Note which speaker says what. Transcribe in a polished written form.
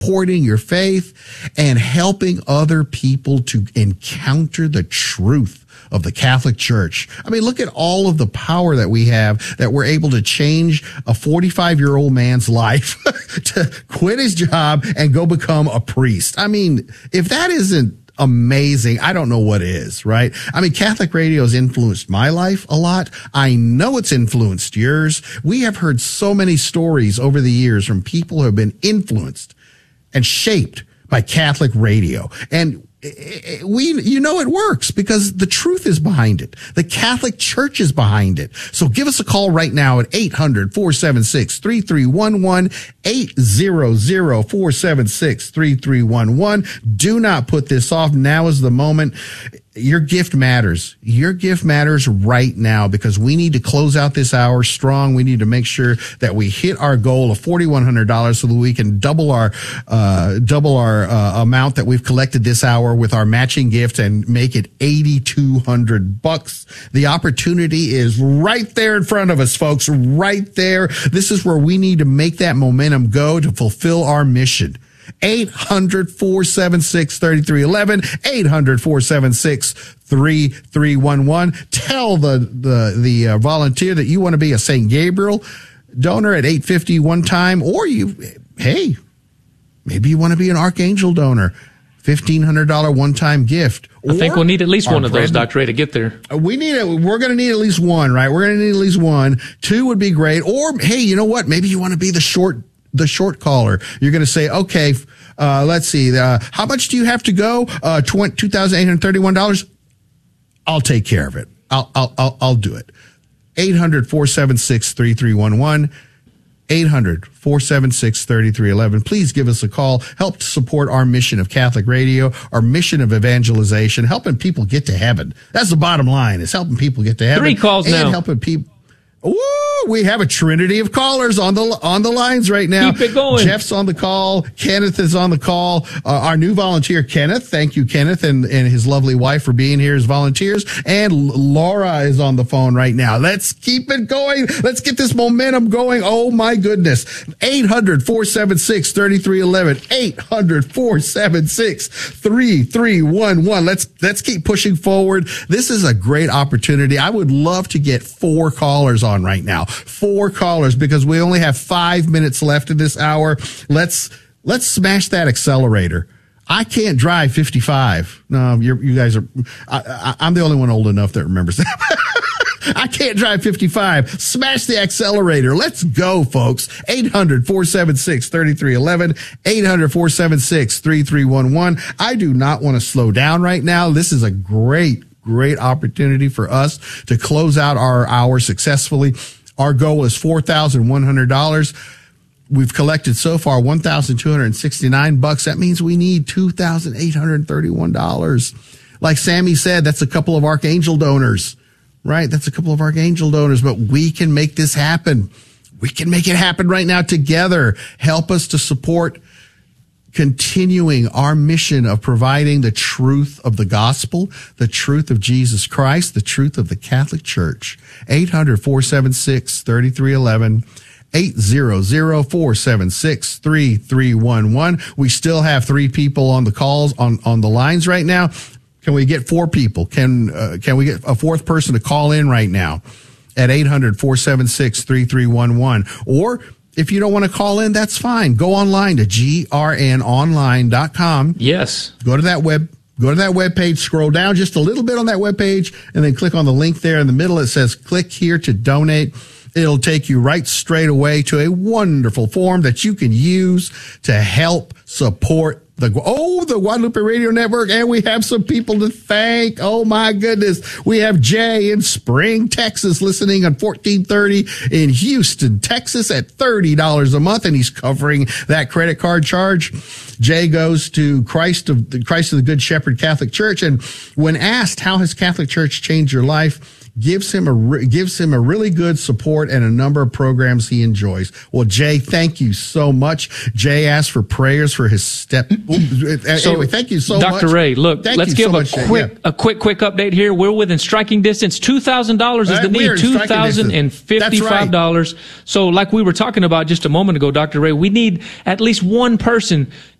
Speaker 1: supporting your faith and helping other people to encounter the truth of the Catholic Church. I mean, look at all of the power that we have, that we're able to change a 45-year-old man's life to quit his job and go become a priest. I mean, if that isn't amazing, I don't know what is, right? I mean, Catholic radio has influenced my life a lot. I know it's influenced yours. We have heard so many stories over the years from people who have been influenced and shaped by Catholic radio. And it works because the truth is behind it. The Catholic Church is behind it. So give us a call right now at 800-476-3311, 800-476-3311. Do not put this off. Now is the moment. Your gift matters. Your gift matters right now because we need to close out this hour strong. We need to make sure that we hit our goal of $4,100 so that we can double our amount that we've collected this hour with our matching gift and make it $8,200. The opportunity is right there in front of us, folks, right there. This is where we need to make that momentum go to fulfill our mission. 800-476-3311, 800-476-3311. Tell the volunteer that you want to be a St. Gabriel donor at $8.50 one time, or maybe you want to be an Archangel donor, $1,500 one-time gift.
Speaker 2: I think we'll need at least one of those, Dr. Ray, to get there.
Speaker 1: We're going to need at least one, right? We're going to need at least one. Two would be great. Or, hey, you know what? Maybe you want to be the short caller. You're going to say, okay, let's see. How much do you have to go? $2,831. I'll take care of it. I'll do it. 800-476-3311. 800-476-3311. Please give us a call. Help to support our mission of Catholic radio, our mission of evangelization, helping people get to heaven. That's the bottom line, is helping people get to heaven.
Speaker 2: 3 calls
Speaker 1: and
Speaker 2: now.
Speaker 1: Helping people. Ooh, we have a trinity of callers on the lines right now.
Speaker 2: Keep it going.
Speaker 1: Jeff's on the call. Kenneth is on the call. Our new volunteer, Kenneth. Thank you, Kenneth, and his lovely wife for being here as volunteers. And Laura is on the phone right now. Let's keep it going. Let's get this momentum going. Oh, my goodness. 800-476-3311. 800-476-3311. Let's keep pushing forward. This is a great opportunity. I would love to get 4 callers on right now. 4 callers, because we only have 5 minutes left in this hour. Let's smash that accelerator. I can't drive 55. No, you guys are, I'm the only one old enough that remembers that. I can't drive 55. Smash the accelerator. Let's go, folks. 800-476-3311. 800-476-3311. I do not want to slow down right now. This is a great opportunity for us to close out our hour successfully. Our goal is $4,100. We've collected so far $1,269. That means we need $2,831. Like Sammy said, that's a couple of Archangel donors, right? That's a couple of Archangel donors, but we can make this happen. We can make it happen right now together. Help us to support continuing our mission of providing the truth of the gospel, the truth of Jesus Christ, the truth of the Catholic Church. 800-476-3311. 800-476-3311. We still have 3 people on the calls on the lines right now. Can we get 4 people? Can we get a 4th person to call in right now at 800-476-3311? Or if you don't want to call in, that's fine. Go online to grnonline.com.
Speaker 2: Yes.
Speaker 1: Go to that web page, scroll down just a little bit on that web page, and then click on the link there in the middle. It says click here to donate. It'll take you right straight away to a wonderful form that you can use to help support the Guadalupe Radio Network. And we have some people to thank. Oh, my goodness. We have Jay in Spring, Texas, listening on 1430 in Houston, Texas at $30 a month, and he's covering that credit card charge. Jay goes to Christ of the Good Shepherd Catholic Church, and when asked, how has Catholic Church changed your life? gives him a really good support and a number of programs he enjoys. Well, Jay, thank you so much. Jay asked for prayers for his step. Anyway, thank you so much.
Speaker 2: Dr. Ray, look, let's give a quick update here. We're within striking distance. $2,000 is the need. $2,055. Right. So like we were talking about just a moment ago, Dr. Ray, we need at least one person